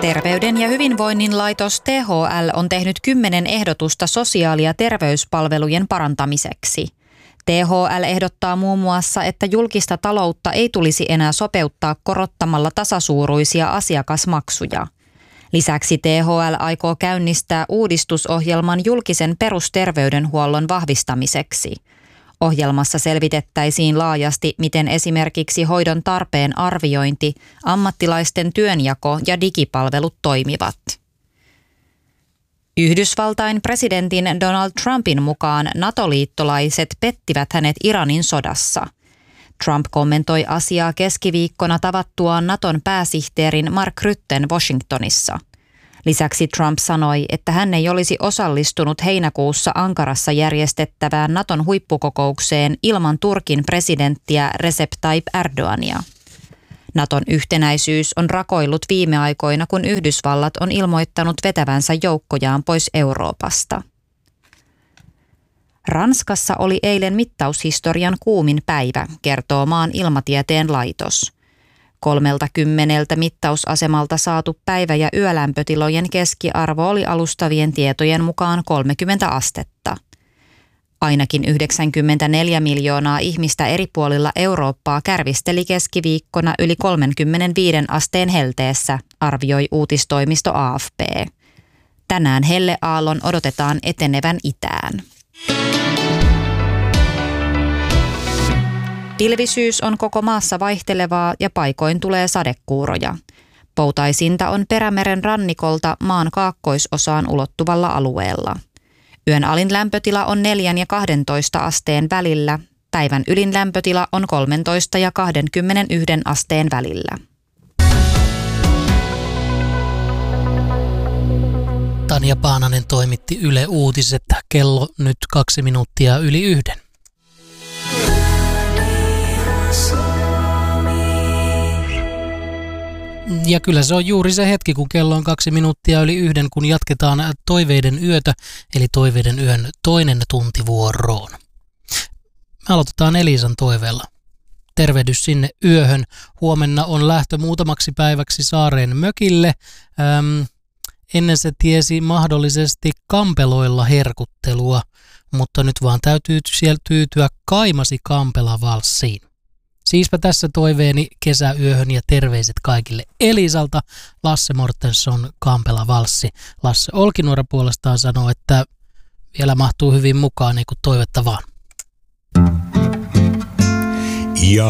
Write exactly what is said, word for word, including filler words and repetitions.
Terveyden ja hyvinvoinnin laitos T H L on tehnyt kymmenen ehdotusta sosiaali- ja terveyspalvelujen parantamiseksi. T H L ehdottaa muun muassa, että julkista taloutta ei tulisi enää sopeuttaa korottamalla tasasuuruisia asiakasmaksuja. Lisäksi T H L aikoo käynnistää uudistusohjelman julkisen perusterveydenhuollon vahvistamiseksi. Ohjelmassa selvitettäisiin laajasti, miten esimerkiksi hoidon tarpeen arviointi, ammattilaisten työnjako ja digipalvelut toimivat. Yhdysvaltain presidentin Donald Trumpin mukaan NATO-liittolaiset pettivät hänet Iranin sodassa. Trump kommentoi asiaa keskiviikkona tavattuaan Naton pääsihteerin Mark Rutten Washingtonissa. Lisäksi Trump sanoi, että hän ei olisi osallistunut heinäkuussa Ankarassa järjestettävään Naton huippukokoukseen ilman Turkin presidenttiä Recep Tayyip Erdoğania. Naton yhtenäisyys on rakoillut viime aikoina, kun Yhdysvallat on ilmoittanut vetävänsä joukkojaan pois Euroopasta. Ranskassa oli eilen mittaushistorian kuumin päivä, kertoo maan ilmatieteen laitos. Kolmelta kymmeneltä mittausasemalta saatu päivä- ja yölämpötilojen keskiarvo oli alustavien tietojen mukaan kolmekymmentä astetta. Ainakin yhdeksänkymmentäneljä miljoonaa ihmistä eri puolilla Eurooppaa kärvisteli keskiviikkona yli kolmekymmentäviisi asteen helteessä, arvioi uutistoimisto A F P. Tänään helleaallon odotetaan etenevän itään. Pilvisyys on koko maassa vaihtelevaa ja paikoin tulee sadekuuroja. Poutaisinta on Perämeren rannikolta maan kaakkoisosaan ulottuvalla alueella. Yön alin lämpötila on neljän ja kahdentoista asteen välillä. Päivän ylin lämpötila on kolmentoista ja kaksikymmentäyksi asteen välillä. Tanja Paananen toimitti Yle Uutiset, kello nyt kaksi minuuttia yli yhden. Ja kyllä se on juuri se hetki, kun kello on kaksi minuuttia yli yhden, kun jatketaan Toiveiden yötä, eli Toiveiden yön toinen tunti vuoroon. Me aloitetaan Elisan toiveella. Tervehdys sinne yöhön. Huomenna on lähtö muutamaksi päiväksi saareen mökille. Öm, ennen se tiesi mahdollisesti kampeloilla herkuttelua, mutta nyt vaan täytyy siellä tyytyä Kaimasi Kampela-valssiin. Siispä tässä toiveeni kesäyöhön ja terveiset kaikille Elisalta. Lasse Mortensson, Kampela-valssi. Lasse Olkinuora puolestaan sanoo, että vielä mahtuu hyvin mukaan, niin kuin toivetta vaan.